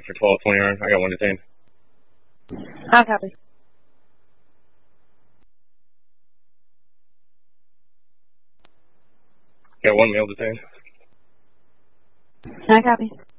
for 1220 iron. I got one detained. I copy. Got one male detained. I copy.